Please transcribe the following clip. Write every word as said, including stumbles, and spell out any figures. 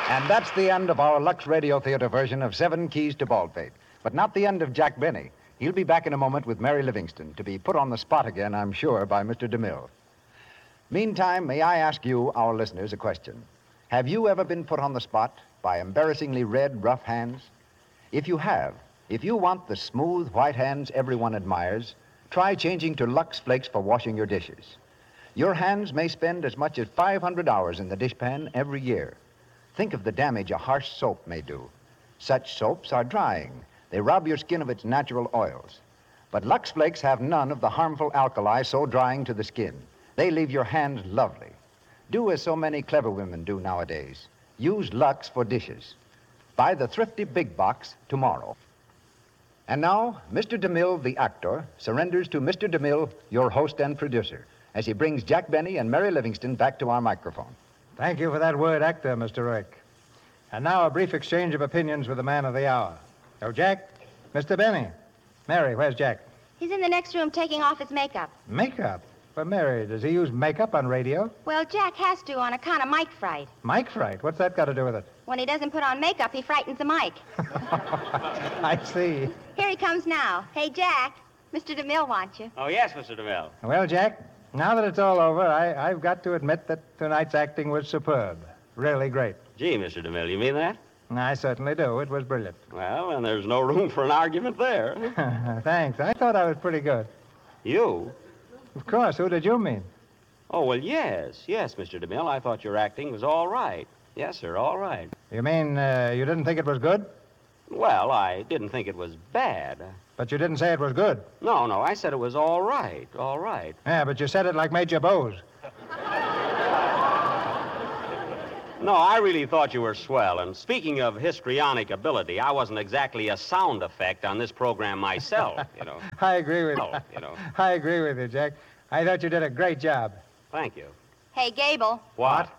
And that's the end of our Lux Radio Theater version of Seven Keys to Baldpate. But not the end of Jack Benny. He'll be back in a moment with Mary Livingston to be put on the spot again, I'm sure, by Mister DeMille. Meantime, may I ask you, our listeners, a question? Have you ever been put on the spot by embarrassingly red, rough hands? If you have, if you want the smooth, white hands everyone admires, try changing to Lux Flakes for washing your dishes. Your hands may spend as much as five hundred hours in the dishpan every year. Think of the damage a harsh soap may do. Such soaps are drying. They rob your skin of its natural oils. But Lux Flakes have none of the harmful alkali so drying to the skin. They leave your hands lovely. Do as so many clever women do nowadays. Use Lux for dishes. Buy the thrifty big box tomorrow. And now, Mister DeMille, the actor, surrenders to Mister DeMille, your host and producer, as he brings Jack Benny and Mary Livingston back to our microphone. Thank you for that word, actor, Mister Rick. And now a brief exchange of opinions with the man of the hour. So, Jack, Mister Benny. Mary, where's Jack? He's in the next room taking off his makeup. Makeup? But, Mary, does he use makeup on radio? Well, Jack has to on account of mic fright. Mic fright? What's that got to do with it? When he doesn't put on makeup, he frightens the mic. I see. Here he comes now. Hey, Jack, Mister DeMille wants you. Oh, yes, Mister DeMille. Well, Jack, now that it's all over, I, I've got to admit that tonight's acting was superb. Really great. Gee, Mister DeMille, you mean that? I certainly do. It was brilliant. Well, then there's no room for an argument there. Thanks. I thought I was pretty good. You? Of course. Who did you mean? Oh, well, yes. Yes, Mister DeMille, I thought your acting was all right. Yes, sir, all right. You mean uh, you didn't think it was good? Well, I didn't think it was bad. But you didn't say it was good. No, no, I said it was all right, all right. Yeah, but you said it like Major Bowes. No, I really thought you were swell. And speaking of histrionic ability, I wasn't exactly a sound effect on this program myself, you know. I agree with you. Oh, you know. I agree with you, Jack. I thought you did a great job. Thank you. Hey, Gable. What?